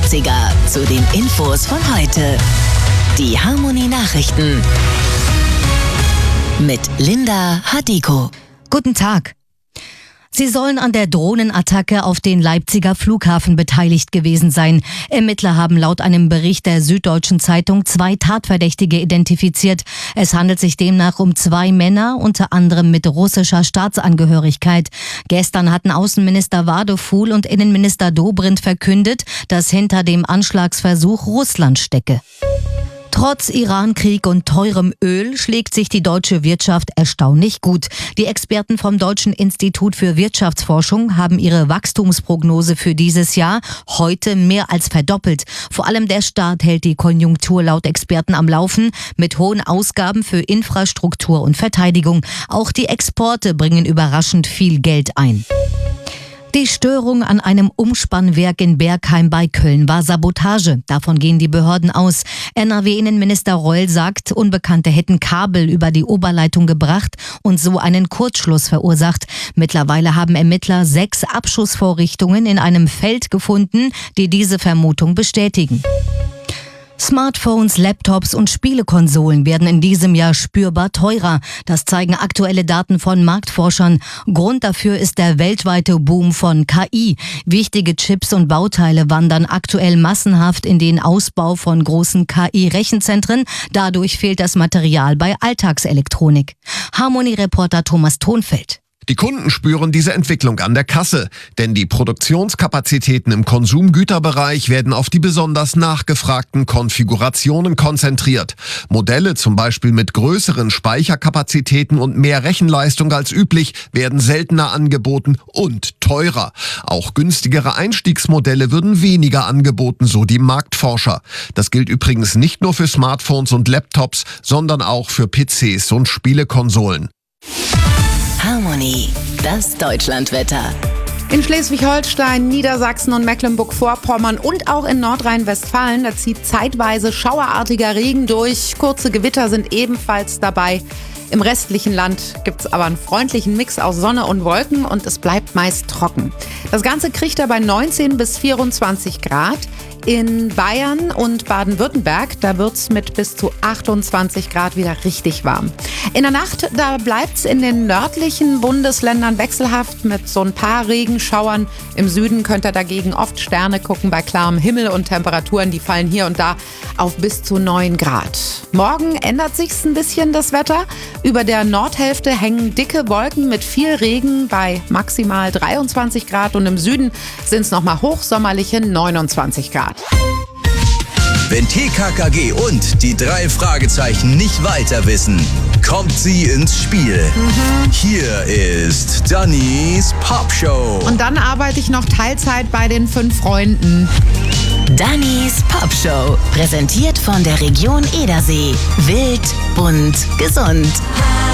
Leipziger zu den Infos von heute. Die Harmonie-Nachrichten mit Linda Hadiko. Guten Tag. Sie sollen an der Drohnenattacke auf den Leipziger Flughafen beteiligt gewesen sein. Ermittler haben laut einem Bericht der Süddeutschen Zeitung 2 Tatverdächtige identifiziert. Es handelt sich demnach um 2 Männer, unter anderem mit russischer Staatsangehörigkeit. Gestern hatten Außenminister Wadefuhl und Innenminister Dobrindt verkündet, dass hinter dem Anschlagsversuch Russland stecke. Trotz Irankrieg und teurem Öl schlägt sich die deutsche Wirtschaft erstaunlich gut. Die Experten vom Deutschen Institut für Wirtschaftsforschung haben ihre Wachstumsprognose für dieses Jahr heute mehr als verdoppelt. Vor allem der Staat hält die Konjunktur laut Experten am Laufen mit hohen Ausgaben für Infrastruktur und Verteidigung. Auch die Exporte bringen überraschend viel Geld ein. Die Störung an einem Umspannwerk in Bergheim bei Köln war Sabotage. Davon gehen die Behörden aus. NRW-Innenminister Reul sagt, Unbekannte hätten Kabel über die Oberleitung gebracht und so einen Kurzschluss verursacht. Mittlerweile haben Ermittler 6 Abschussvorrichtungen in einem Feld gefunden, die diese Vermutung bestätigen. Smartphones, Laptops und Spielekonsolen werden in diesem Jahr spürbar teurer. Das zeigen aktuelle Daten von Marktforschern. Grund dafür ist der weltweite Boom von KI. Wichtige Chips und Bauteile wandern aktuell massenhaft in den Ausbau von großen KI-Rechenzentren. Dadurch fehlt das Material bei Alltagselektronik. Harmonie-Reporter Thomas Thonfeld. Die Kunden spüren diese Entwicklung an der Kasse, denn die Produktionskapazitäten im Konsumgüterbereich werden auf die besonders nachgefragten Konfigurationen konzentriert. Modelle zum Beispiel mit größeren Speicherkapazitäten und mehr Rechenleistung als üblich werden seltener angeboten und teurer. Auch günstigere Einstiegsmodelle würden weniger angeboten, so die Marktforscher. Das gilt übrigens nicht nur für Smartphones und Laptops, sondern auch für PCs und Spielekonsolen. Harmonie, das Deutschlandwetter. In Schleswig-Holstein, Niedersachsen und Mecklenburg-Vorpommern und auch in Nordrhein-Westfalen, da zieht zeitweise schauerartiger Regen durch. Kurze Gewitter sind ebenfalls dabei. Im restlichen Land gibt es aber einen freundlichen Mix aus Sonne und Wolken und es bleibt meist trocken. Das Ganze kriegt er bei 19 bis 24 Grad. In Bayern und Baden-Württemberg, da wird's mit bis zu 28 Grad wieder richtig warm. In der Nacht, da bleibt's in den nördlichen Bundesländern wechselhaft mit so ein paar Regenschauern. Im Süden könnt ihr dagegen oft Sterne gucken bei klarem Himmel und Temperaturen, die fallen hier und da auf bis zu 9 Grad. Morgen ändert sich's ein bisschen das Wetter. Über der Nordhälfte hängen dicke Wolken mit viel Regen bei maximal 23 Grad und im Süden sind's nochmal hochsommerliche 29 Grad. Wenn TKKG und die 3 Fragezeichen nicht weiter wissen, kommt sie ins Spiel. Hier ist Dannys Popshow. Und dann arbeite ich noch Teilzeit bei den 5 Freunden. Dannys Popshow, präsentiert von der Region Edersee. Wild, bunt, gesund.